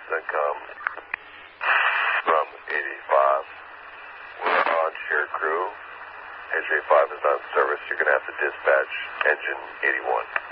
CENTCOM from 85. We're on share crew. HA5 is on service. You're going to have to dispatch engine 81.